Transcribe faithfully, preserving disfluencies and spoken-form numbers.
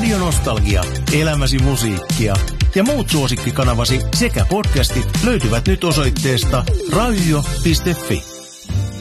Radionostalgia, elämäsi musiikkia ja muut suosikkikanavasi sekä podcastit löytyvät nyt osoitteesta radio piste fi.